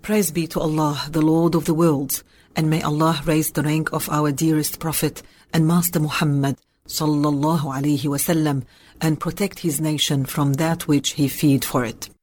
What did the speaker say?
Praise be to Allah, the Lord of the worlds, and may Allah raise the rank of our dearest Prophet and Master Muhammad sallallahu alaihi wasallam and protect his nation from that which he feared for it.